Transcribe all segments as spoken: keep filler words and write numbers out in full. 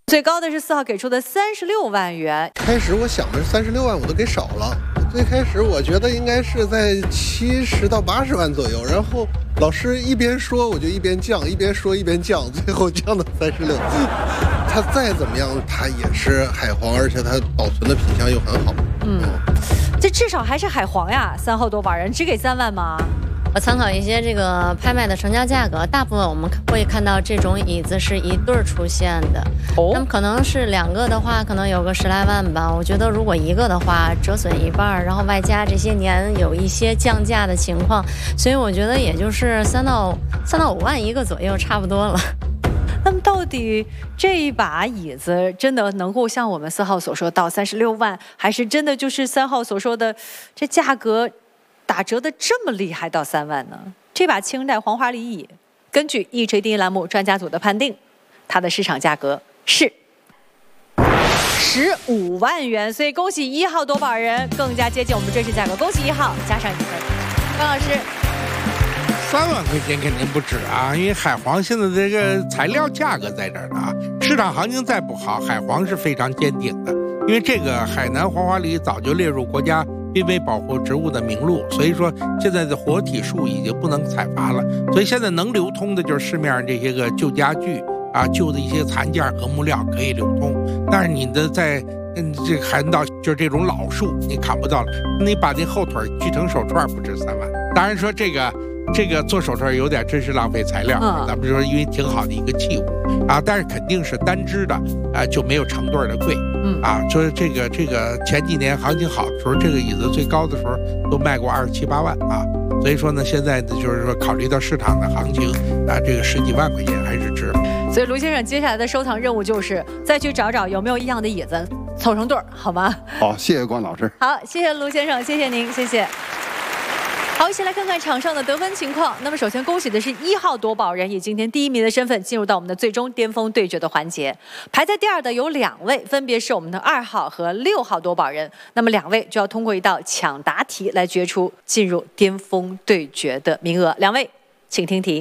最高的是四号给出的三十六万元。 开始我想的是三十六万，我都给少了。最开始我觉得应该是在七十到八十万左右，然后老师一边说我就一边降，一边说一边降，最后降到三十六。它再怎么样，它也是海皇，而且它保存的品相又很好。 嗯，这至少还是海皇呀。三号多宝人只给三万吗？ 我参考一些这个拍卖的成交价格，大部分我们会看到这种椅子是一对儿出现的。哦，那么可能是两个的话，可能有个十来万吧。我觉得如果一个的话，折损一半，然后外加这些年有一些降价的情况，所以我觉得也就是三到三到五万一个左右，差不多了。 那么到底这一把椅子真的能够像我们四号所说到三十六万，还是真的就是三号所说的这价格打折的这么厉害到三万呢？这把清代黄花梨椅，根据一锤定音栏目专家组的判定，它的市场价格是十五万元。所以恭喜一号夺宝人更加接近我们真实价格，恭喜一号加上一分。方老师， 三万块钱肯定不止啊，因为海皇现在这个材料价格在这儿呢啊，市场行情再不好，海皇是非常坚挺的，因为这个海南黄花梨早就列入国家濒危保护植物的名录，所以说现在的活体树已经不能采伐了，所以现在能流通的就是市面上这些个旧家具啊、旧的一些残件和木料可以流通，但是你的在嗯这个海南岛就是这种老树你看不到了，你把那后腿锯成手串不值三万。当然说这个这个做手串有点真是浪费材料， 嗯、 咱们说因为挺好的一个器物啊，但是肯定是单支的啊，就没有成对的贵。 嗯啊，说这个这个前几年行情好的时候，这个椅子最高的时候都卖过二十七八万啊，所以说呢，现在呢就是说考虑到市场的行情啊，这个十几万块钱还是值。 所以卢先生接下来的收藏任务就是再去找找有没有一样的椅子凑成对儿，好吗？ 好，谢谢关老师。 好，谢谢卢先生，谢谢您，谢谢。好，一起来看看场上的得分情况。那么首先恭喜的是一号夺宝人以今天第一名的身份进入到我们的最终巅峰对决的环节。排在第二的有两位，分别是我们的二号和六号夺宝人。那么两位就要通过一道抢答题来决出进入巅峰对决的名额。两位，请听题。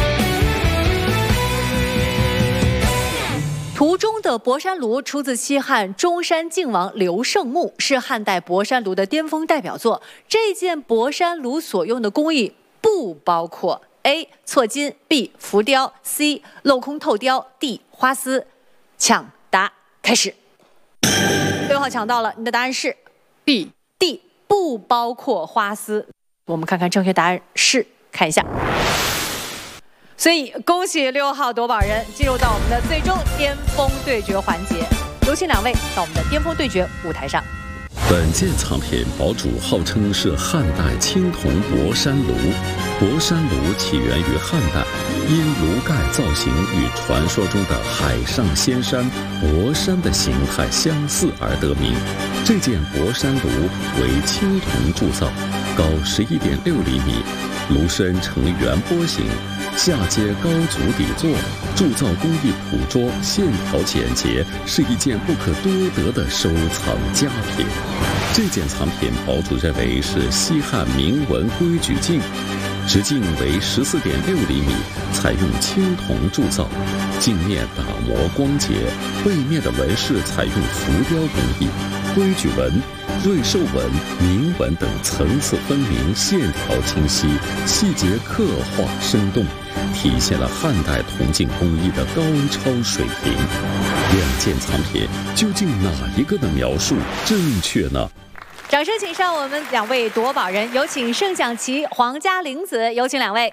图中的博山炉出自西汉中山靖王刘胜墓，是汉代博山炉的巅峰代表作。这件博山炉所用的工艺不包括 A 错金 B 浮雕 C 镂空透雕 D 花丝。抢答开始。六号抢到了，你的答案是 B D 不包括花丝。我们看看正确答案是，看一下。所以恭喜六号夺宝人进入到我们的最终巅峰对决环节，有请两位到我们的巅峰对决舞台上。 本件藏品宝主号称是汉代青铜博山炉，博山炉起源于汉代，因炉盖造型与传说中的海上仙山博山的形态相似而得名。这件博山炉为青铜铸造，高十一点六厘米，炉身呈圆波形，下接高足底座，铸造工艺朴拙，线条简洁，是一件不可多得的收藏佳品。这件藏品宝主认为是西汉铭文规矩镜，直径为十四点六厘米，采用青铜铸造，镜面打磨光洁，背面的纹饰采用浮雕工艺，规矩纹、瑞兽纹、铭文等层次分明，线条清晰，细节刻画生动，体现了汉代铜镜工艺的高超水平。两件藏品究竟哪一个的描述正确呢？ 掌声请上我们两位夺宝人，有请盛享旗、皇家玲子，有请两位。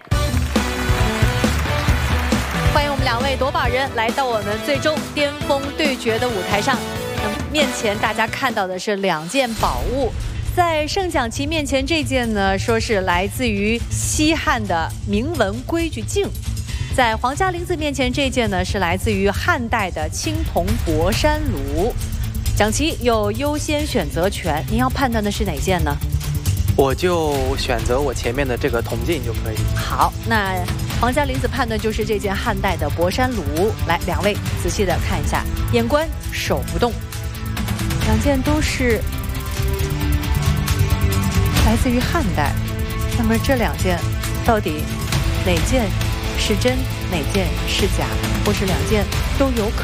欢迎我们两位夺宝人来到我们最终巅峰对决的舞台上。那么面前大家看到的是两件宝物，在盛享旗面前这件呢，说是来自于西汉的铭文规矩镜；在皇家玲子面前这件呢，是来自于汉代的青铜博山炉。蒋琦有优先选择权，您要判断的是哪件呢？ 我就选择我前面的这个铜镜就可以。 好，那皇家玲子判断就是这件汉代的博山炉。来，两位仔细的看一下，眼观手不动，两件都是来自于汉代。那么这两件到底哪件是真，哪件是假，或是两件都有可能？